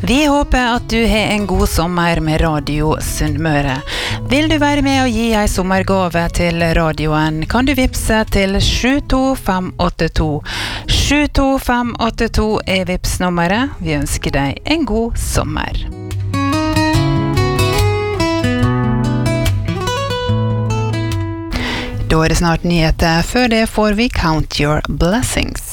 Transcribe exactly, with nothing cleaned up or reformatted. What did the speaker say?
Vi håper at du har en god sommer med Radio Sunnmøre. Vil du være med og gi en sommergave til radioen, kan du vipse til sju to fem åtte to. sju to fem åtte to er vipsnummeret. Vi ønsker deg en god sommer. Da er det snart nyheter, før det får vi Count Your Blessings.